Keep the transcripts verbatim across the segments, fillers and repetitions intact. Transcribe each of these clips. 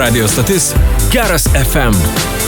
Radio stotis Geras F M.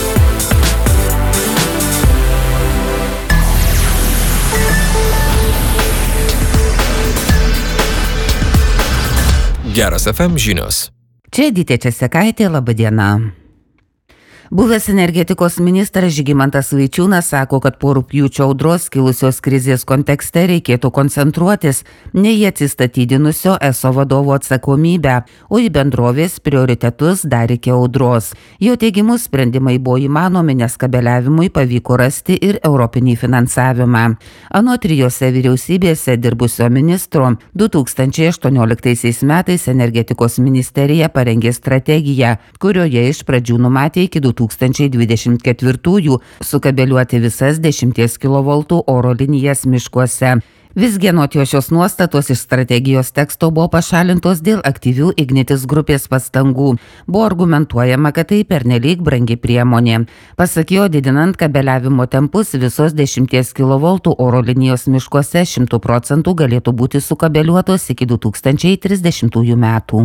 Geras F M žinios. Čia Edita Česekaitė, laba diena. Buvęs energetikos ministras Žygimantas Vaičiūnas sako, kad po rugpjūčio audros kilusios krizės kontekste reikėtų koncentruotis ne į atsistatydinusio eso vadovo atsakomybę, o į bendrovės prioritetus dar iki audros. Jo teigimu sprendimai buvo įmanomi, nes kabeliavimui pavyko rasti ir europinį finansavimą. Anot trijose vyriausybėse dirbusio ministro du tūkstančiai aštuonioliktaisiais metais energetikos ministerija parengė strategiją, kurioje iš pradžių numatė iki du tūkstančiai dvidešimt ketvirtųjų sukabeliuoti visas dešimties kilovoltų oro linijas miškuose. Visgi anot jo šios nuostatos iš strategijos teksto buvo pašalintos dėl aktyvių Ignitis grupės pastangų. Buvo argumentuojama, kad tai pernelyg brangi priemonė. Pasak jo, didinant kabeliavimo tempus, visos dešimties kilovoltų oro linijos miškuose šimtų procentų galėtų būti sukabeliuotos iki du tūkstančiai trisdešimtųjų metų.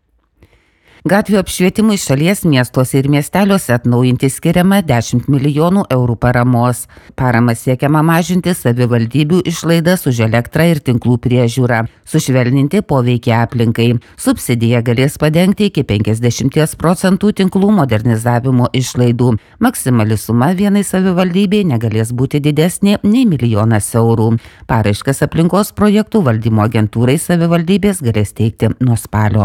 Gatvių apšvietimui šalies miestuose ir miesteliuose atnaujinti skiriama dešimt milijonų eurų paramos. Parama siekiama mažinti savivaldybių išlaidas už elektrą ir tinklų priežiūrą, sušvelninti poveikį aplinkai. Subsidija galės padengti iki penkiasdešimt procentų tinklų modernizavimo išlaidų. Maksimali suma vienai savivaldybei negalės būti didesnė nei milijonas eurų. Paraiškas aplinkos projektų valdymo agentūrai savivaldybės galės teikti nuo spalio.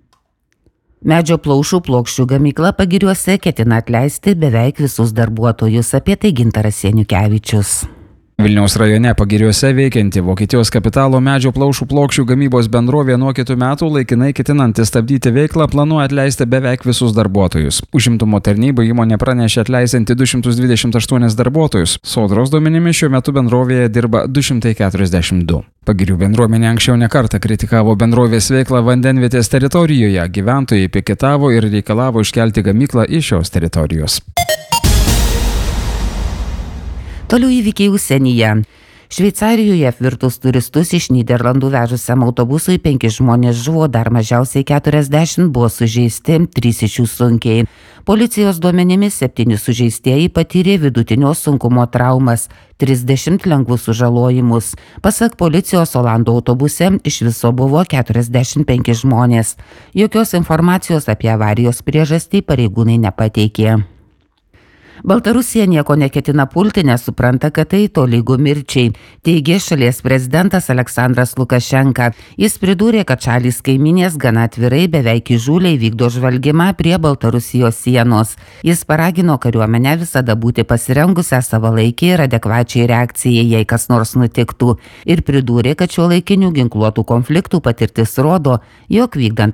Medžio plaušų plokščių gamykla Pagiriuose ketina atleisti beveik visus darbuotojus, apie tai Gintaras Janiukevičius. Vilniaus rajone Pagiriuose veikianti Vokietijos kapitalo medžio plaušų plokščių gamybos bendrovė nuo kitų metų laikinai ketinanti stabdyti veiklą planuoja atleisti beveik visus darbuotojus. Užimtumo tarnyba įmonė pranešė atleisanti du šimtus dvidešimt aštuonis darbuotojus. Sodros duomenimis šiuo metu bendrovėje dirba du šimtai keturiasdešimt du. Pagirių bendruomenė anksčiau nekartą kritikavo bendrovės veiklą vandenvietės teritorijoje. Gyventojai piketavo ir reikalavo iškelti gamyklą iš šios teritorijos. Toliau įvykiai užsienyje. Šveicarijoje apvirtus turistus iš Nyderlandų vežusiam autobusui penki žmonės žuvo, dar mažiausiai keturiasdešimt buvo sužeisti, trys iš jų sunkiai. Policijos duomenimis septyni sužeistieji patyrė vidutinio sunkumo traumas, trisdešimt lengvus sužalojimus. Pasak policijos, Olandų autobuse iš viso buvo keturiasdešimt penki žmonės. Jokios informacijos apie avarijos priežastį pareigūnai nepateikė. Baltarusija nieko neketina pulti, nes supranta, kad tai tolygu mirčiai, teigė šalies prezidentas Aleksandras Lukašenka. Jis pridūrė, kad šalys kaiminės gana atvirai beveik įžūliai vykdo žvalgymą prie Baltarusijos sienos. Jis paragino kariuomenę visada būti pasirengusią savalaikiai ir adekvačiai reakcijai, jei kas nors nutiktų. Ir pridūrė, kad šiuolaikinių ginkluotų konfliktų patirtis rodo, jog vykdant